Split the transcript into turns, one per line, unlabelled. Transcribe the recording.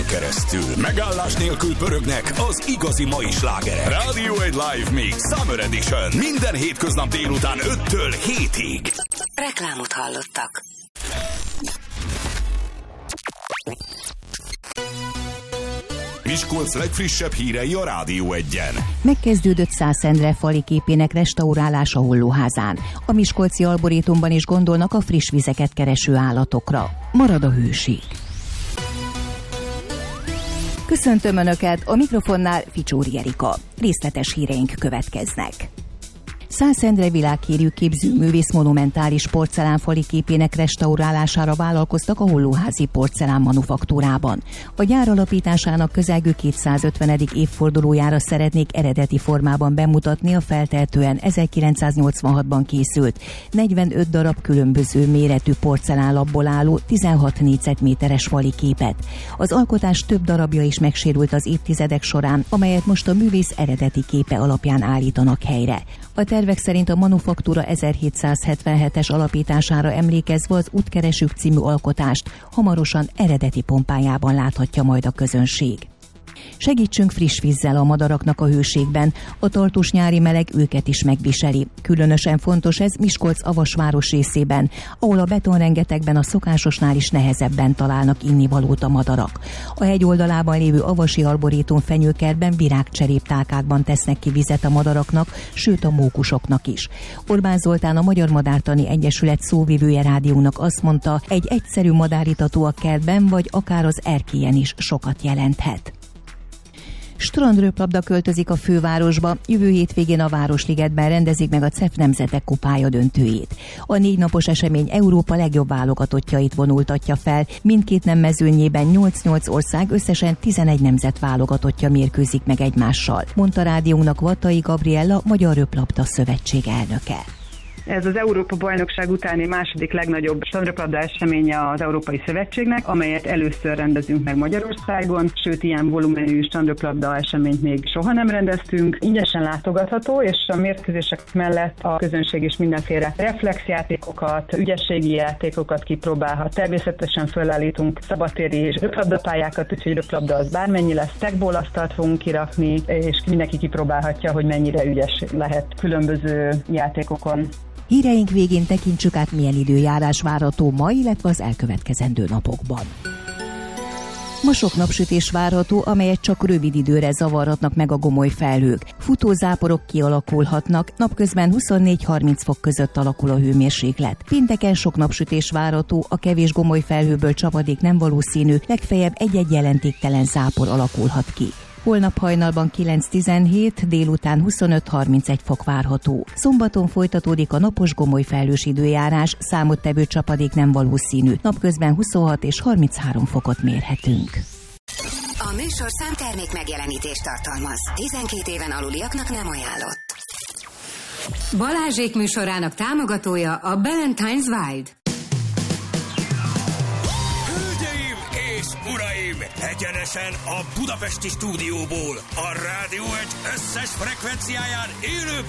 keresztül. Megállás nélkül pörögnek az igazi mai slágerek. Rádió egy Live Mix Summer Edition. Minden hétköznap délután 5-től 7-ig.
Reklámot hallottak.
Miskolc legfrissebb hírei a Rádió Egyen.
Megkezdődött Szászendre fali képének restaurálása Hollóházán. A miskolci arborétumban is gondolnak a friss vizeket kereső állatokra. Marad a hőség. Köszöntöm Önöket, a mikrofonnál Ficsóri Erika. Részletes híreink következnek. Szászendre világhírű képzőművész monumentális porcelánfali képének restaurálására vállalkoztak a Hollóházi Porcelán Manufaktúrában. A gyár alapításának közelgő 250. évfordulójára szeretnék eredeti formában bemutatni a feltehetően 1986-ban készült 45 darab különböző méretű porcelánlapból álló 16 négyzetméteres fali képet. Az alkotás több darabja is megsérült az évtizedek során, amelyet most a művész eredeti képe alapján állítanak helyre. A tervek szerint a manufaktúra 1777-es alapítására emlékezve az Útkeresők című alkotást hamarosan eredeti pompájában láthatja majd a közönség. Segítsünk friss vízzel a madaraknak a hőségben, a tartós nyári meleg őket is megviseli. Különösen fontos ez Miskolc-Avas részében, ahol a betonrengetegben a szokásosnál is nehezebben találnak innivalót a madarak. A hegy oldalában lévő avasi arborétum fenyőkertben virágcseréptálkákban tesznek ki vizet a madaraknak, sőt a mókusoknak is. Orbán Zoltán, a Magyar Madártani Egyesület szóvivője rádiónak azt mondta, egy egyszerű madáritató a kertben vagy akár az erkélyen is sokat jelenthet. Strandröplabda költözik a fővárosba, jövő hétvégén a Városligetben rendezik meg a CEF Nemzetek Kupája döntőjét. A 4 napos esemény Európa legjobb válogatottjait vonultatja fel, mindkét nem mezőnyében 8-8 ország, összesen 11 nemzet válogatottja mérkőzik meg egymással, mondta rádiónak Vattai Gabriella, Magyar Röplabda Szövetség elnöke.
Ez az Európa-bajnokság utáni második legnagyobb strandröplabda eseménye az Európai Szövetségnek, amelyet először rendezünk meg Magyarországon, sőt ilyen volumenű strandröplabda eseményt még soha nem rendeztünk. Ingyenesen látogatható, és a mérkőzések mellett a közönség is mindenféle reflexjátékokat, ügyességi játékokat kipróbálhat. Természetesen fölállítunk szabadtéri és röplabdapályákat, úgyhogy röplabda az bármennyi lesz, stackball asztalt fogunk kirakni, és mindenki kipróbálhatja, hogy mennyire ügyes lehet különböző játékokon.
Híreink végén tekintsük át, milyen időjárás várható ma, illetve az elkövetkezendő napokban. Ma sok napsütés várható, amelyet csak rövid időre zavarhatnak meg a gomoly felhők. Futózáporok kialakulhatnak, napközben 24-30 fok között alakul a hőmérséklet. Pénteken sok napsütés várható, a kevés gomoly felhőből csapadék nem valószínű, legfeljebb egy-egy jelentéktelen zápor alakulhat ki. Holnap hajnalban 9-17, délután 25-31 fok várható. Szombaton folytatódik a napos gomoly felhős időjárás, számottevő csapadék nem valószínű. Napközben 26 és 33 fokot mérhetünk.
A műsorszám termék megjelenítést tartalmaz. 12 éven aluliaknak nem ajánlott.
Balázsék műsorának támogatója a Ballantyne's Wild.
Uraim, egyenesen a budapesti stúdióból, a Rádió egy összes frekvenciáján élő